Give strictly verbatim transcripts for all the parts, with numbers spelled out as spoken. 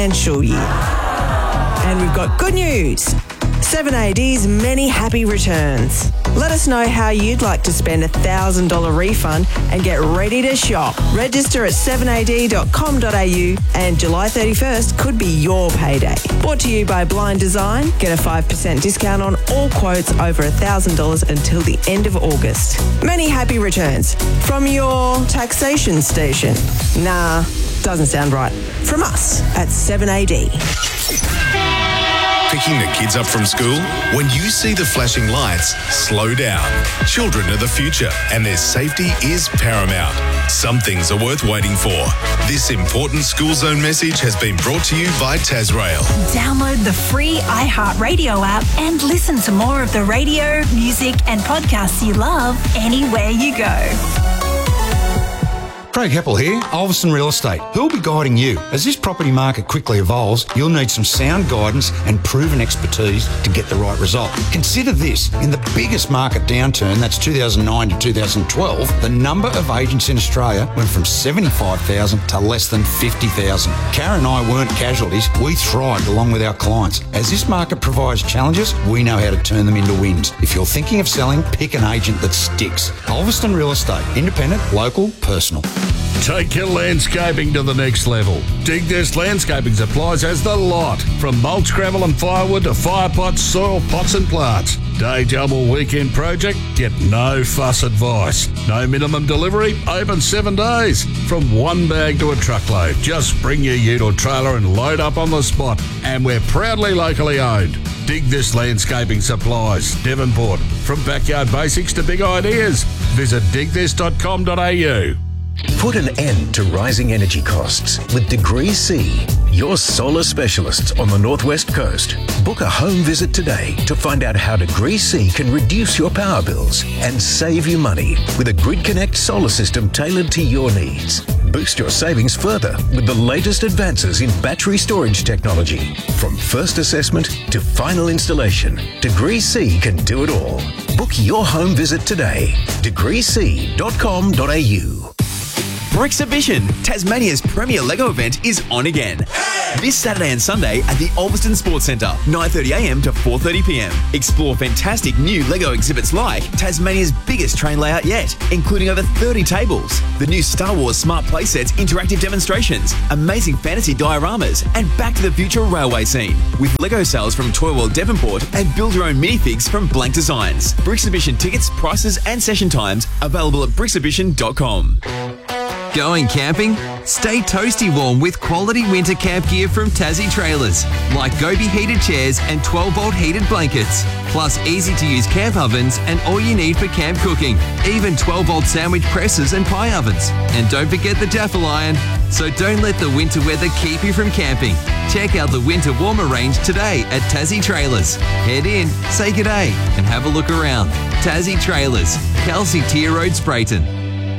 financial year. And we've got good news. seven A D's many happy returns. Let us know how you'd like to spend a one thousand dollars refund and get ready to shop. Register at seven a d dot com dot a u and July thirty-first could be your payday. Brought to you by Blind Design. Get a five percent discount on all quotes over one thousand dollars until the end of August. Many happy returns from your taxation station. Nah, doesn't sound right. From us at seven A D. Picking the kids up from school? When you see the flashing lights, slow down. Children are the future and their safety is paramount. Some things are worth waiting for. This important School Zone message has been brought to you by Tasrail. Download the free iHeartRadio app and listen to more of the radio, music and podcasts you love anywhere you go. Craig Heppel here, Ulverstone Real Estate. Who'll be guiding you? As this property market quickly evolves, you'll need some sound guidance and proven expertise to get the right result. Consider this, in the biggest market downturn, that's two thousand nine to two thousand twelve, the number of agents in Australia went from seventy-five thousand to less than fifty thousand. Karen and I weren't casualties, we thrived along with our clients. As this market provides challenges, we know how to turn them into wins. If you're thinking of selling, pick an agent that sticks. Ulverstone Real Estate, independent, local, personal. Take your landscaping to the next level. Dig This Landscaping Supplies has the lot. From mulch, gravel and firewood to fire pots, soil pots and plants. Day job or weekend project? Get no fuss advice. No minimum delivery? Open seven days. From one bag to a truckload. Just bring your ute or trailer and load up on the spot. And we're proudly locally owned. Dig This Landscaping Supplies, Devonport. From backyard basics to big ideas. Visit dig this dot com dot a u. Put an end to rising energy costs with Degree C, your solar specialists on the Northwest Coast. Book a home visit today to find out how Degree C can reduce your power bills and save you money with a Grid Connect solar system tailored to your needs. Boost your savings further with the latest advances in battery storage technology. From first assessment to final installation, Degree C can do it all. Book your home visit today. degree c dot com dot a u. Brixibition, Tasmania's premier Lego event, is on again. This Saturday and Sunday at the Ulverstone Sports Centre, nine thirty a m to four thirty p m. Explore fantastic new Lego exhibits like Tasmania's biggest train layout yet, including over thirty tables, the new Star Wars Smart Playsets interactive demonstrations, amazing fantasy dioramas, and Back to the Future railway scene, with Lego sales from Toy World Devonport and build your own minifigs from Blank Designs. Brixibition tickets, prices and session times available at brixibition dot com. Going camping? Stay toasty warm with quality winter camp gear from Tassie Trailers, like Gobi heated chairs and twelve volt heated blankets, plus easy to use camp ovens and all you need for camp cooking, even twelve volt sandwich presses and pie ovens. And don't forget the Daffel iron. So don't let the winter weather keep you from camping. Check out the winter warmer range today at Tassie Trailers. Head in, say g'day and have a look around. Tassie Trailers, Kelsey Tier Road, Sprayton.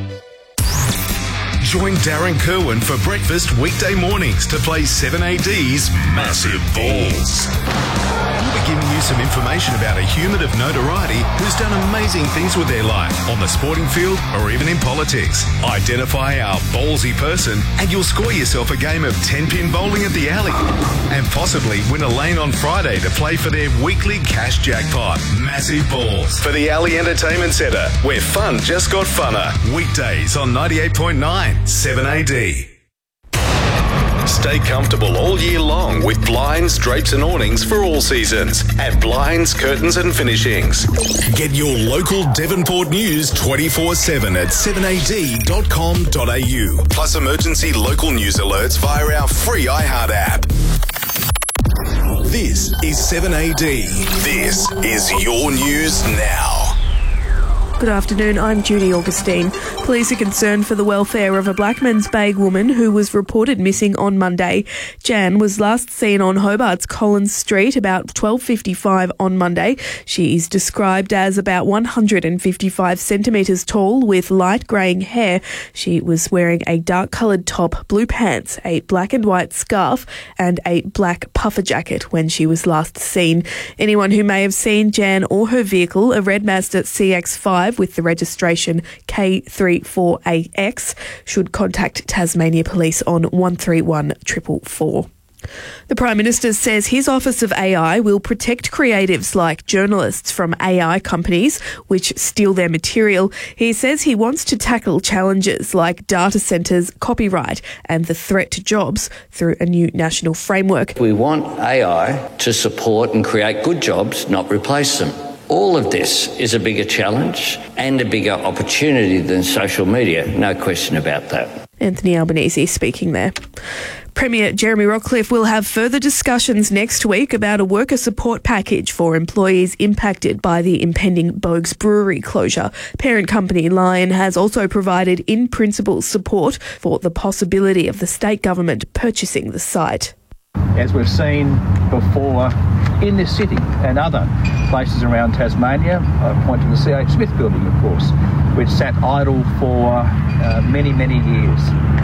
Join Darren Kerwin for breakfast weekday mornings to play seven A D's Massive Balls. We'll be giving you some information about a human of notoriety who's done amazing things with their life on the sporting field or even in politics. Identify our ballsy person and you'll score yourself a game of ten-pin bowling at the Alley and possibly win a lane on Friday to play for their weekly cash jackpot. Massive Balls for the Alley Entertainment Centre, where fun just got funner. Weekdays on ninety-eight point nine seven A D. Stay comfortable all year long with blinds, drapes and awnings for all seasons at Blinds, Curtains and Finishings. Get your local Devonport news twenty-four seven at seven a d dot com dot a u. Plus emergency local news alerts via our free iHeart app. This is seven A D. This is your news now. Good afternoon, I'm Judy Augustine. Police are concerned for the welfare of a Blackmans Bay woman who was reported missing on Monday. Jan was last seen on Hobart's Collins Street about twelve fifty-five on Monday. She is described as about one hundred fifty-five centimetres tall with light greying hair. She was wearing a dark-coloured top, blue pants, a black and white scarf and a black puffer jacket when she was last seen. Anyone who may have seen Jan or her vehicle, a red Mazda C X five with the registration K three four A X, should contact Tasmania Police on one three one four four four. The Prime Minister says his Office of A I will protect creatives like journalists from A I companies which steal their material. He says he wants to tackle challenges like data centres, copyright and the threat to jobs through a new national framework. We want A I to support and create good jobs, not replace them. All of this is a bigger challenge and a bigger opportunity than social media, no question about that. Anthony Albanese speaking there. Premier Jeremy Rockcliffe will have further discussions next week about a worker support package for employees impacted by the impending Boag's Brewery closure. Parent company Lion has also provided in-principle support for the possibility of the state government purchasing the site. As we've seen before in this city and other places around Tasmania, I point to the C H Smith building, of course, which sat idle for uh, many, many years.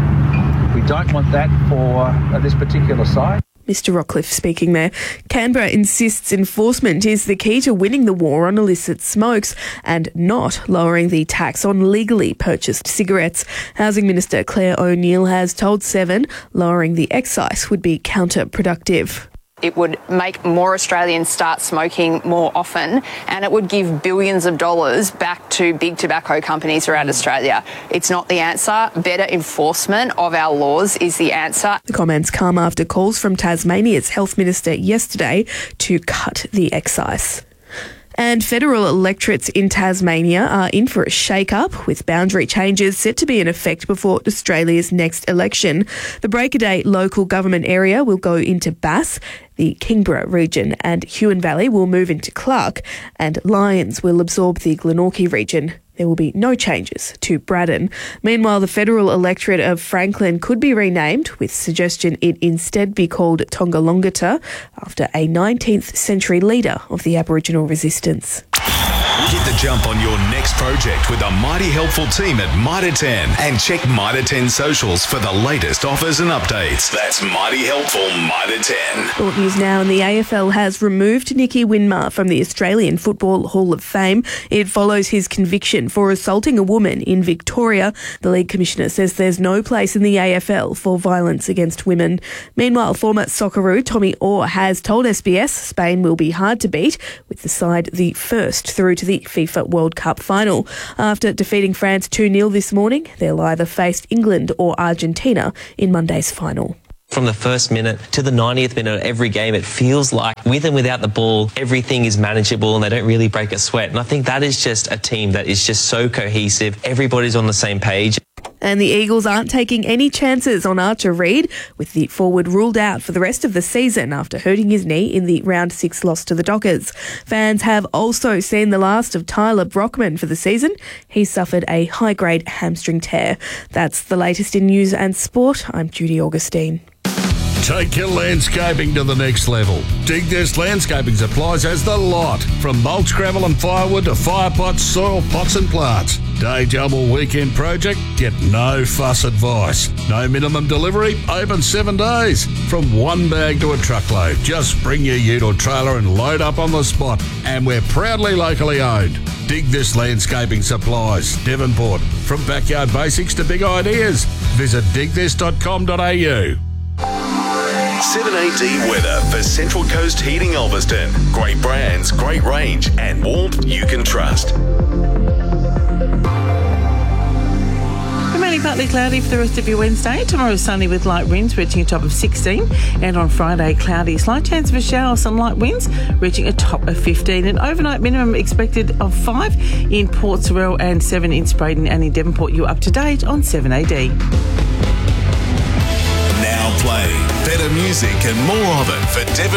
We don't want that for uh, this particular site. Mister Rockcliffe speaking there. Canberra insists enforcement is the key to winning the war on illicit smokes and not lowering the tax on legally purchased cigarettes. Housing Minister Claire O'Neill has told Seven lowering the excise would be counterproductive. It would make more Australians start smoking more often, and it would give billions of dollars back to big tobacco companies around Australia. It's not the answer. Better enforcement of our laws is the answer. The comments come after calls from Tasmania's Health Minister yesterday to cut the excise. And federal electorates in Tasmania are in for a shake-up, with boundary changes set to be in effect before Australia's next election. The Break-a-Day local government area will go into Bass, the Kingborough region, and Huon Valley will move into Clark, and Lyons will absorb the Glenorchy region. There will be no changes to Braddon. Meanwhile, the federal electorate of Franklin could be renamed, with suggestion it instead be called Tongalongata, after a nineteenth century leader of the Aboriginal resistance. Get the jump on your next project with a mighty helpful team at Mitre ten, and check Mitre ten socials for the latest offers and updates. That's mighty helpful Mitre ten. Sport news now, and the A F L has removed Nicky Winmar from the Australian Football Hall of Fame. It follows his conviction for assaulting a woman in Victoria. The league commissioner says there's no place in the A F L for violence against women. Meanwhile, former Socceroo Tommy Orr has told S B S Spain will be hard to beat, with the side the first through to the FIFA World Cup final. After defeating France two nil this morning, they'll either face England or Argentina in Monday's final. From the first minute to the ninetieth minute of every game, it feels like with and without the ball, everything is manageable and they don't really break a sweat. And I think that is just a team that is just so cohesive. Everybody's on the same page. And the Eagles aren't taking any chances on Archer Reid, with the forward ruled out for the rest of the season after hurting his knee in the round six loss to the Dockers. Fans have also seen the last of Tyler Brockman for the season. He suffered a high-grade hamstring tear. That's the latest in news and sport. I'm Judy Augustine. Take your landscaping to the next level. Dig This Landscaping Supplies has the lot, from mulch, gravel and firewood to fire pots, soil pots and plants. Day job or weekend project? Get no fuss advice. No minimum delivery? Open seven days. From one bag to a truckload, just bring your ute or trailer and load up on the spot. And we're proudly locally owned. Dig This Landscaping Supplies, Devonport. From backyard basics to big ideas. Visit dig this dot com dot a u. seven A D weather for Central Coast Heating Ulverston. Great brands, great range, and warmth you can trust. Mainly partly cloudy for the rest of your Wednesday. Tomorrow sunny with light winds reaching a top of sixteen. And on Friday, cloudy. Slight chance of a shower, some light winds reaching a top of fifteen. An overnight minimum expected of five in Port Sorell and seven in Spraydon and in Devonport. You're up to date on seven A D. Now playing better music and more of it for Devon